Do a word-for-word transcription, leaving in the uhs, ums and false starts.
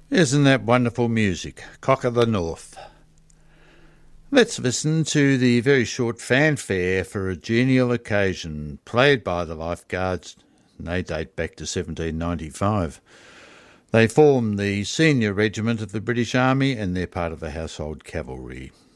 Isn't that wonderful music? Cock of the North. Let's listen to the very short fanfare for a genial occasion played by the Lifeguards. They date back to seventeen ninety-five. They form the senior regiment of the British Army and they're part of the Household Cavalry.